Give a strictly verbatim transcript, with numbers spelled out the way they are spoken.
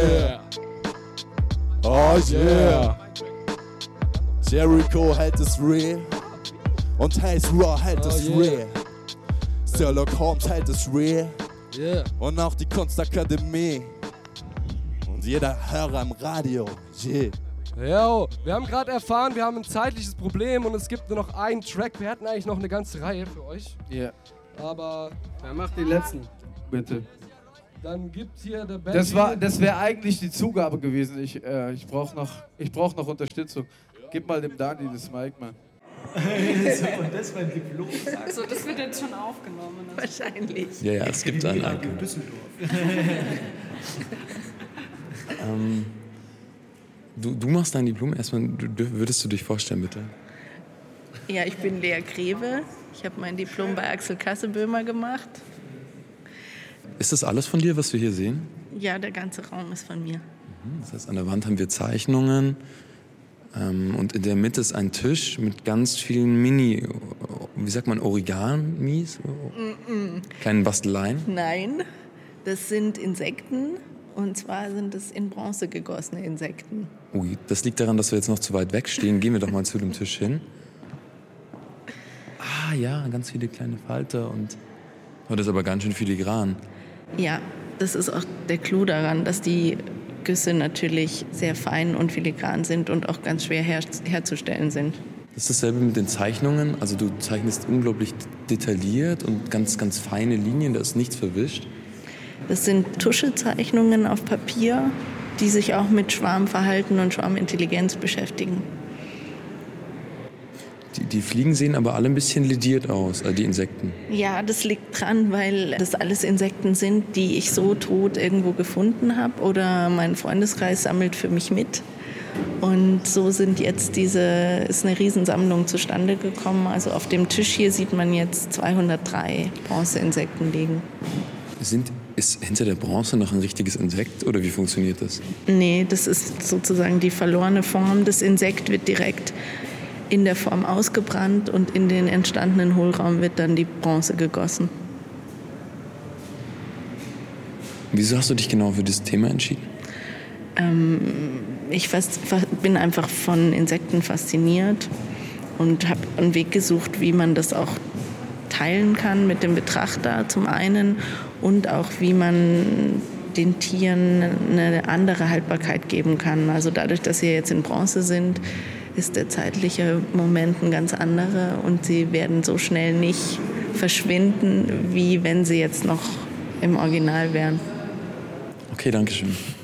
yeah. Oh yeah. Jericho hält es real und Haze Raw hält es oh, yeah. real. Sherlock Holmes hält es real Yeah. und auch die Kunstakademie und jeder Hörer im Radio. Yeah. Jo, wir haben gerade erfahren, wir haben ein zeitliches Problem und es gibt nur noch einen Track. Wir hatten eigentlich noch eine ganze Reihe für euch. Ja. Yeah. Aber... Wer macht den letzten? Bitte. Dann gibt hier der Benji... Das war, das wäre eigentlich die Zugabe gewesen. Ich, äh, ich brauche noch, ich brauch noch Unterstützung. Gib mal dem Dani das Mic, Mann. So, und das beim Diplom. So, das wird jetzt schon aufgenommen. Also. Wahrscheinlich. Ja, ja, es gibt einen Icon. ähm, du, du machst dein Diplom. Erstmal, du, würdest du dich vorstellen, bitte? Ja, ich bin Lea Greve. Ich habe mein Diplom bei Axel Kasseböhmer gemacht. Ist das alles von dir, was wir hier sehen? Ja, der ganze Raum ist von mir. Das heißt, an der Wand haben wir Zeichnungen ähm, und in der Mitte ist ein Tisch mit ganz vielen Mini, wie sagt man, Origamis? Mm-mm. Kleinen Basteleien? Nein, das sind Insekten und zwar sind es in Bronze gegossene Insekten. Ui, das liegt daran, dass wir jetzt noch zu weit weg stehen. Gehen wir doch mal zu dem Tisch hin. Ah ja, ganz viele kleine Falter und oh, das ist aber ganz schön filigran. Ja, das ist auch der Clou daran, dass die Güsse natürlich sehr fein und filigran sind und auch ganz schwer her- herzustellen sind. Das ist dasselbe mit den Zeichnungen. Also du zeichnest unglaublich detailliert und ganz, ganz feine Linien, da ist nichts verwischt. Das sind Tuschezeichnungen auf Papier, die sich auch mit Schwarmverhalten und Schwarmintelligenz beschäftigen. Die, die Fliegen sehen aber alle ein bisschen lediert aus, also die Insekten. Ja, das liegt dran, weil das alles Insekten sind, die ich so tot irgendwo gefunden habe oder mein Freundeskreis sammelt für mich mit. Und so sind jetzt diese, ist eine Riesensammlung zustande gekommen. Also auf dem Tisch hier sieht man jetzt zweihundertdrei Bronzeinsekten liegen. Sind, ist hinter der Bronze noch ein richtiges Insekt oder wie funktioniert das? Nee, das ist sozusagen die verlorene Form. Das Insekt wird direkt in der Form ausgebrannt und in den entstandenen Hohlraum wird dann die Bronze gegossen. Wieso hast du dich genau für das Thema entschieden? Ähm, ich fast, bin einfach von Insekten fasziniert und habe einen Weg gesucht, wie man das auch teilen kann mit dem Betrachter zum einen und auch wie man den Tieren eine andere Haltbarkeit geben kann. Also dadurch, dass sie jetzt in Bronze sind, ist der zeitliche Moment ein ganz anderer und sie werden so schnell nicht verschwinden, wie wenn sie jetzt noch im Original wären. Okay, danke schön.